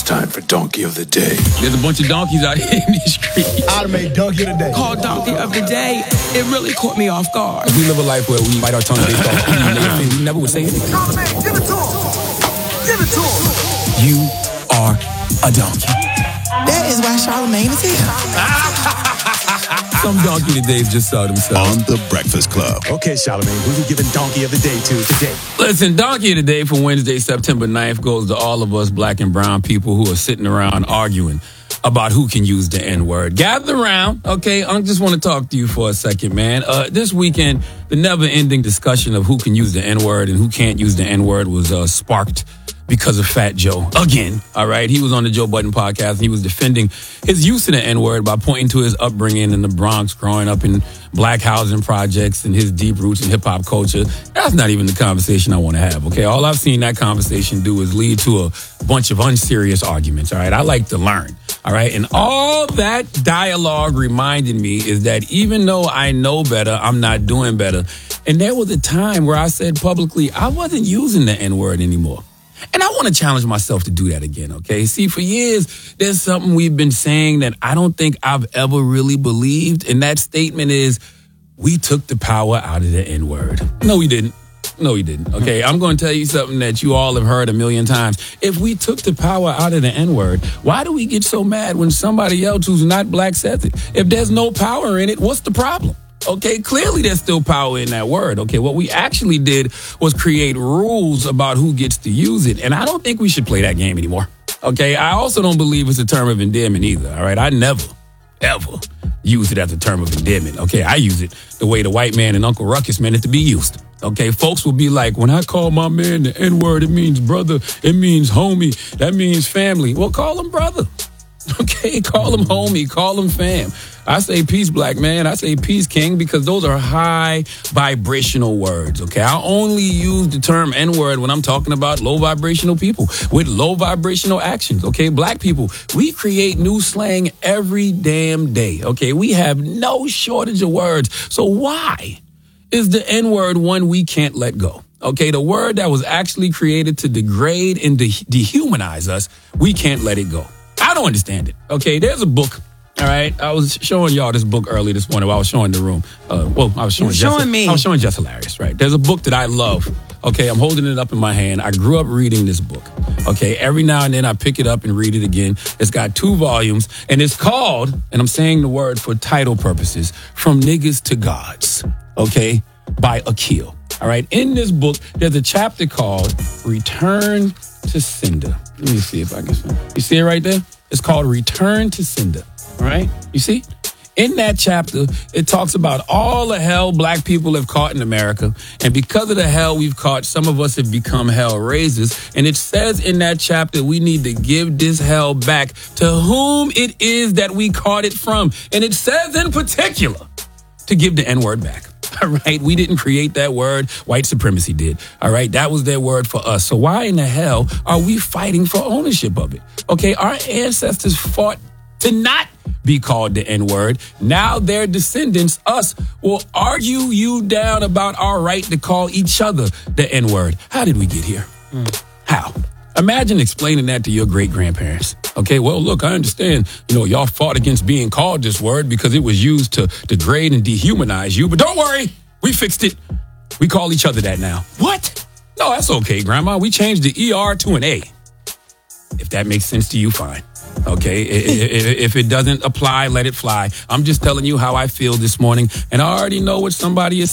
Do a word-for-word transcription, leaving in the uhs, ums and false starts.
It's time for Donkey of the Day. There's a bunch of donkeys out here in these streets. I'd have made Donkey of the Day. Called Donkey of the Day. It really caught me off guard. We live a life where we bite our tongue based off we, we never would say anything. Charlamagne, give it to him. Give it to him. You are a donkey. That is why Charlamagne is here. Some donkey today just saw themselves. On The Breakfast Club. Okay, Charlamagne, who we giving Donkey of the Day to today? Listen, Donkey of the Day for Wednesday, September ninth goes to all of us black and brown people who are sitting around arguing about who can use the N-word. Gather around, okay? I just want to talk to you for a second, man. Uh, this weekend, the never-ending discussion of who can use the N-word and who can't use the N-word was uh, sparked because of Fat Joe. Again, all right? He was on the Joe Budden podcast, and he was defending his use of the N-word by pointing to his upbringing in the Bronx, growing up in black housing projects and his deep roots in hip-hop culture. That's not even the conversation I want to have, okay? All I've seen that conversation do is lead to a bunch of unserious arguments, all right? I like to learn, all right? And all that dialogue reminded me is that even though I know better, I'm not doing better. And there was a time where I said publicly I wasn't using the N-word anymore. And I want to challenge myself to do that again, okay? See, for years, there's something we've been saying that I don't think I've ever really believed, and that statement is, we took the power out of the N-word. No, we didn't. No, we didn't, okay? I'm going to tell you something that you all have heard a million times. If we took the power out of the N-word, why do we get so mad when somebody else who's not black says it? If there's no power in it, what's the problem? Okay, clearly there's still power in that word. Okay, what we actually did was create rules about who gets to use it. And I don't think we should play that game anymore. Okay, I also don't believe it's a term of endearment either. All right, I never, ever use it as a term of endearment. Okay, I use it the way the white man and Uncle Ruckus meant it to be used. Okay, folks will be like, when I call my man the N-word, it means brother, it means homie, that means family. Well, call him brother. Okay, call him homie, call him fam. I say peace, black man. I say peace, king, because those are high vibrational words, okay? I only use the term N-word when I'm talking about low vibrational people with low vibrational actions, okay? Black people, we create new slang every damn day, okay? We have no shortage of words. So why is the N-word one we can't let go? Okay, the word that was actually created to degrade and de- dehumanize us, we can't let it go. I don't understand it, okay? There's a book. All right, I was showing y'all this book early this morning while I was showing the room. Uh, well, I was showing, You're showing Jess, me. I was showing Just Hilarious, right? There's a book that I love. Okay, I'm holding it up in my hand. I grew up reading this book. Okay, every now and then I pick it up and read it again. It's got two volumes, and it's called, and I'm saying the word for title purposes, From Niggas to Gods, okay, by Akil. All right, in this book, there's a chapter called Return to Sender. Let me see if I can see. You see it right there? It's called Return to Sender. All right, you see? In that chapter, it talks about all the hell black people have caught in America. And because of the hell we've caught, some of us have become hell raisers. And it says in that chapter, we need to give this hell back to whom it is that we caught it from. And it says in particular to give the N-word back. All right, we didn't create that word. White supremacy did. All right, that was their word for us. So why in the hell are we fighting for ownership of it? Okay, our ancestors fought to not be called the N-word. Now their descendants, us, will argue you down about our right to call each other the N-word. How did we get here? Mm. How? Imagine explaining that to your great-grandparents. Okay, well, look, I understand, you know, y'all fought against being called this word because it was used to degrade and dehumanize you. But don't worry, we fixed it. We call each other that now. What? No, that's okay, Grandma. We changed the E R to an A. If that makes sense to you, fine. Okay, if it doesn't apply, let it fly. I'm just telling you how I feel this morning, and I already know what somebody is